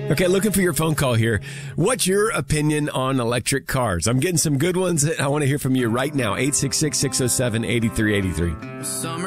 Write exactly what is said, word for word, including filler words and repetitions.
Okay, looking for your phone call here. What's your opinion on electric cars? I'm getting some good ones that I want to hear from you right now. eight six six, six oh seven, eight three eight three. Summer